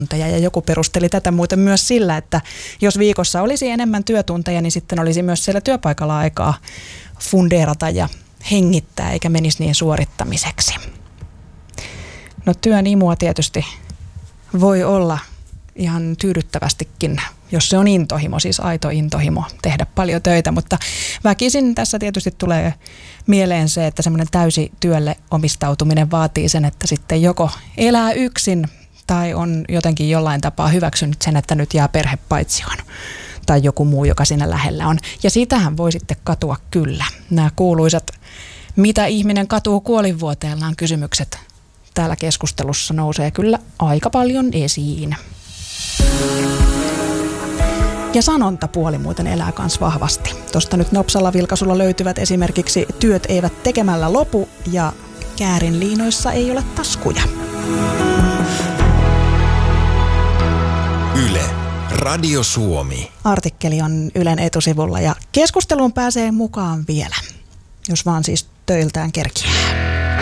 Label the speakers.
Speaker 1: ja joku perusteli tätä muuten myös sillä, että jos viikossa olisi enemmän työtunteja, niin sitten olisi myös siellä työpaikalla aikaa fundeerata ja hengittää, eikä menisi niin suorittamiseksi. No työn imua tietysti voi olla ihan tyydyttävästikin, jos se on intohimo, siis aito intohimo tehdä paljon töitä, mutta väkisin tässä tietysti tulee mieleen se, että semmoinen täysi työlle omistautuminen vaatii sen, että sitten joko elää yksin tai on jotenkin jollain tapaa hyväksynyt sen, että nyt jää perhe paitsioon tai joku muu, joka siinä lähellä on. Ja sitähän voi sitten katua kyllä. Nämä kuuluisat, mitä ihminen katuu kuolinvuoteellaan kysymykset täällä keskustelussa nousee kyllä aika paljon esiin. Ja sanontapuoli muuten elää kans vahvasti. Tuosta nyt nopsalla vilkaisulla löytyvät esimerkiksi työt eivät tekemällä lopu ja käärinliinoissa ei ole taskuja.
Speaker 2: Yle, Radio Suomi.
Speaker 1: Artikkeli on Ylen etusivulla ja keskusteluun pääsee mukaan vielä, jos vaan siis töiltään kerkiää.